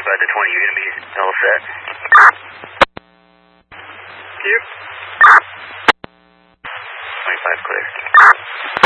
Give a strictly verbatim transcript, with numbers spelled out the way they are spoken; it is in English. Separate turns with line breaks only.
twenty-five to twenty, you're going to be all set.
Yep.
twenty-five clear.